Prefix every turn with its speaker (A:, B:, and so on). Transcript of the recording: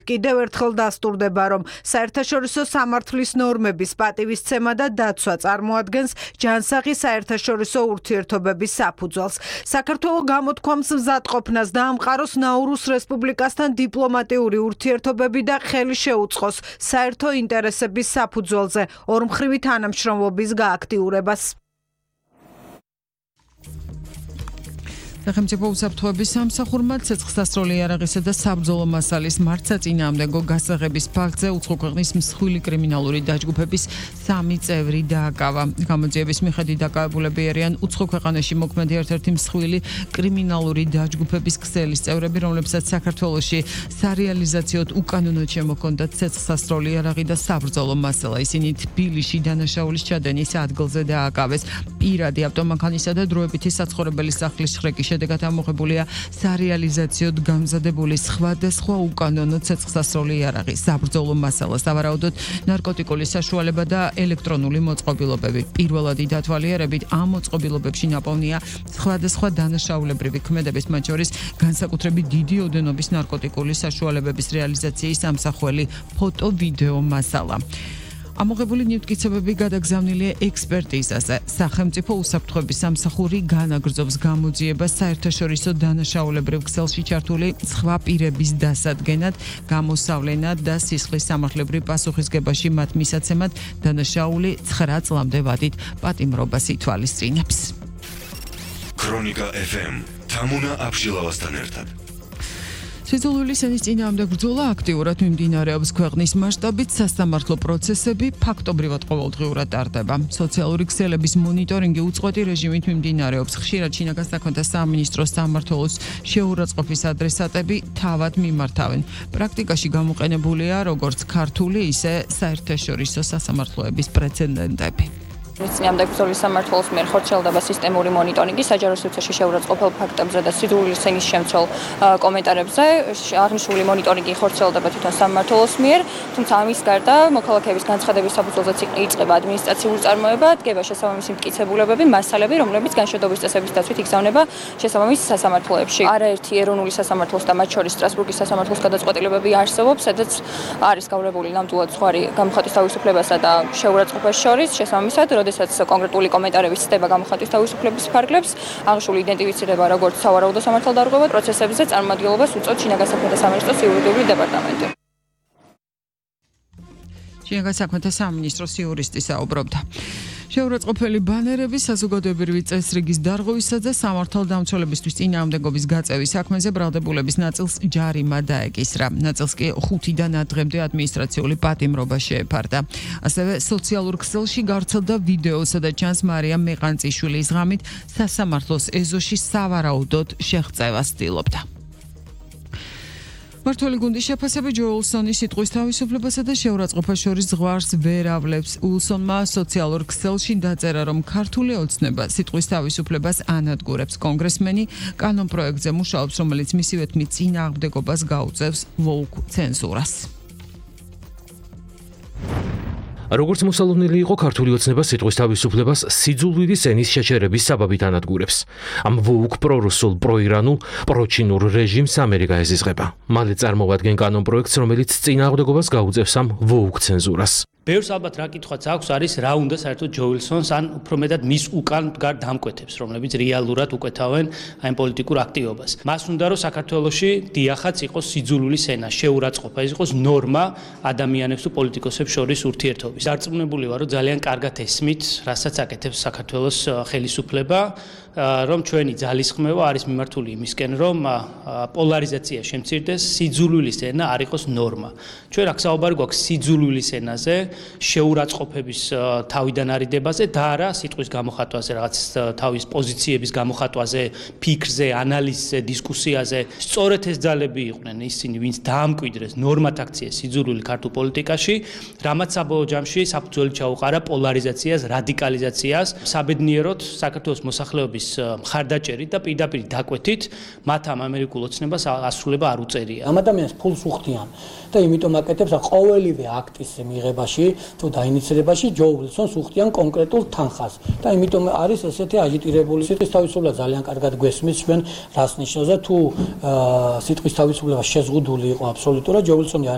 A: კიდევ ერთხელ დასტურდება, რომ საერთაშორისო სამართლის ნორმების პატივისცემა და დაცვა წარმოადგენს ჯანსაღი საერთაშორისო ურთიერთობების საფუძველს. საქართველო გამოთქვამს მზადყოფნას დაამყაროს ნაურუს რესპუბლიკასთან დიპლომატიური ურთიერთობები და ხელი შეუწყოს საერთო ინტერესების საფუძველზე ორმხრივი თანამშრომლობის გააქტიურებას.
B: სახელმწიფო უსაფრთხოების სამსახურმა ცეცხლსასროლი იარაღისა და საბრძოლო მასალის მართსაწინააღმდეგო გასაღების ფაქტზე უცხო ქვეყნის მსხვილი კრიმინალური დაჯგუფების 3 წევრი დააკავა. გამოძიების მიხედვით დაკავებულები არიან უცხო ქვეყანაში მოქმედი ერთ-ერთი მსხვილი კრიმინალური დაჯგუფების ქსელის წევრები, რომლებსაც საქართველოში სარეალიზაციოდ უკანონოდ შემოჰქონდათ ცეცხლსასროლი იარაღი და საბრძოლო მასალა. ისინი თბილისში დანაშაულის ჩადენის ადგილზე დააკავეს. პირადი ავტომანქანისა და დროებითი საცხოვრებელი სახლის შრეკის შედეგად ამოღებულია სარეალიზაციოდ გამზადებული სხვადასხვა უკანონო ცეცხლსასროლი იარაღი, საბრძოლო მასალა, სავარაუდოდ ნარკოტიკული საშუალება და ელექტრონული მოწყობილობები. პირველადი დათვალიერებით ამ მოწყობილობებში ნაპოვნია სხვადასხვა დანაშაულებრივი ქმედების, მათ შორის განსაკუთრებით დიდი ოდენობის ნარკოტიკული საშუალებების რეალიზაციის ამსახველი ფოტო-ვიდეო მასალა. ამოღებული ნივთკიცებები გადაგზავნილია ექსპერტიზაზე. სახელმწიფო უსაფრთხოების სამსახური განაგრძობს გამოძიებას საერთაშორისო დანაშაულებრივ ქსელში ჩართული სხვა პირების დასადგენად, გამოსავლენად და სისხლის სამართლებრივ პასუხისგებაში მათ მისაცემად დანაშაული 9 წლამდე ვადით პატიმრობას ითვალისწინებს.
C: ქრონიკა FM თამუნა აბშილავასთან ერთად.
B: სიძულვილის ენის წინააღმდეგ ბრძოლა აქტიურად მიმდინარეობს. ქვეყნის მასშტაბით სასამართლო პროცესები ფაქტობრივად ყოველდღიურად ტარდება. სოციალური ქსელების მონიტორინგი უწყვეტი რეჟიმით მიმდინარეობს. ხშირად შინაგან საქმეთა სამინისტროს სამმართველოს შეურაცხყოფის ადრესატები თავად მიმართავენ. პრაქტიკაში გამოყენებულია როგორც ქართული, ისე საერთაშორისო სასამართლოების პრეცედენტები.
D: წინააღმდეგ ბრძოლის სამმართველოს მიერ ხორციელდება სისტემური მონიტორინგი საჯარო სივრცეში შეურაცხყოფელ ფაქტებზე და სიძულვილის ენის შემცველ კომენტარებზე. აღნიშნული მონიტორინგი ხორციელდება თვითონ სამმართველოს მიერ, თუმცა ამის გარდა მოქალაქეების განცხადების საფუძველზეც იწყება ადმინისტრაციული წარმოება, დგება შესაბამისი მტკიცებულებები, მასალები, რომლებიც განშედობის წესების დაცვით იგზავნება შესაბამის სასამართლოებში. არაერთი ეროვნული სასამართლოს და მათ შორის სტრასბურგის სასამართლოს გადაწყვეტილებები არსებობს, სადაც არის გავრებული ნამდვილად ზღვარი გამოხატვის თავისუფლებასა და შეურაცხყოფას შორის, შესაბამისად როდესაც კონკრეტული კომენტარები ცდება გამოხატვის თავისუფლების ფარგლებს, აღნიშნული იდენტიფიცირება როგორც სავარაუდო სამართალდარღვევა პროცესებზე წარმომადგენლობას უწევს შინაგან საქმეთა სამინისტროს იურიდიული დეპარტამენტი.
B: შინაგან საქმეთა სამინისტროს იურისტი საუბრობდა. შეურაცხყოფელი ბანერები საზოგადოებრივი წესრიგის დარღვევისა და სამართალდამცველებისთვის წინააღმდეგობის გაწევის საქმეზე ბრალდებულების ნაწილს ჯარიმა დაეკისრა. ნაწილს კი 5-დან 10 დღემდე ადმინისტრაციული პატიმრობა შეეფარდა. ასევე სოციალურ ქსელში გავრცელდა ვიდეო, სადაც ჩანს მარიამ მეყანწიშვილის ღამით სასამართლოს ეზოში სავარაუდოდ შეღწევას ცდილობდა. მმართველი გუნდის შეფასება ჯო უილსონის სიტყვის თავისუფლებასა და შეურაცხყოფას შორის ზღვარს ვერ ავლებს. უილსონმა სოციალურ ქსელში დაწერა, რომ ქართული ოცნება სიტყვის თავისუფლებას ანადგურებს. კონგრესმენი კანონპროექტზე მუშაობს, რომელიც მისივე თქმით წინააღმდეგობას გაუწევს ვოუკ ცენზურას.
E: როგორც მოსალოდნელი იყო ქართული ოცნება სიტყვის თავისუფლებას სიძულვილის ენის შეჩერების საბაბით ანადგურებს. ამ ვოუკ პრორუსულ, პროირანულ, პროჩინურ რეჟიმს ამერიკა ეზიზღება. მალე წარმოვადგენ კანონპროექტს, რომელიც წინააღმდეგობას გაუწევს ამ ვოუკ ცენზურას.
F: ბევრს ალბათ რა კითხვაც აქვს, არის რა უნდა საერთოდ ჯო უილსონს ან უფრო მეტად მის უკან მდგარ დამკვეთებს, რომლებიც რეალურად უკეთავენ აი პოლიტიკურ აქტივობას. მას უნდა რომ საქართველოში დიახაც იყოს სიძულვილის ენა, შეურაცხყოფა, ის იყოს ნორმა ადამიანებს თუ პოლიტიკოსებს შორის ურთიერთობის. დარწმუნებული ვარ, რომ ძალიან კარგად ესმით, რასაც აკეთებს საქართველოს ხელისუფლება, რომ ჩვენი ძალისხმევა არის მიმართული იმისკენ, რომ პოლარიზაცია შემცირდეს, სიძულვილის ენა არ იყოს ნორმა. ჩვენ აქ საუბარი გვაქვს სიძულვილის ენაზე, შეურაცხყოფების თავიდან არიდებაზე და არა სიტყვის გამოხატვაზე, რაღაც თავის პოზიციების გამოხატვაზე, ფიქრზე, ანალიზზე, დისკუსიაზე. სწორედ ეს ძალები იყვნენ ისინი, ვინც დაამკვიდრეს ნორმად აქციეს სიძულვილი ქართულ პოლიტიკაში, რამაც საბოლოო ჯამში საფუძველი ჩაუყარა პოლარიზაციას, რადიკალიზაციას, საბედნიეროდ საქართველოს მოსახლეობის მხარდაჭერით და პირდაპირ დაკვეთით მათ ამ ამერიკულ ოცნებას ასრულება არ უწერია.
G: ამ ადამიანს ფულს უხდიან და იმიტომ აკეთებს ყოველივე აქტის მიღებაში თუ დაინიცირებაში ჯო უილსონს უხდიან კონკრეტულ თანხას და იმიტომ არის ესეთი აგიტირებული. სიტყვის თავისუფლება ძალიან კარგად გვესმის ჩვენ რას ნიშნავს და თუ სიტყვის თავისუფლება შეზღუდული იყო აბსოლუტურად ჯო უილსონი